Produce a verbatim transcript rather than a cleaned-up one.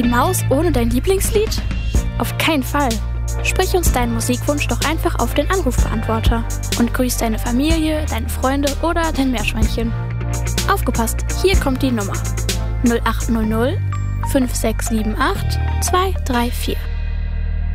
Die Maus ohne dein Lieblingslied? Auf keinen Fall. Sprich uns deinen Musikwunsch doch einfach auf den Anrufbeantworter und grüß deine Familie, deine Freunde oder dein Meerschweinchen. Aufgepasst, hier kommt die Nummer null acht null null fünf sechs sieben acht zwei drei vier.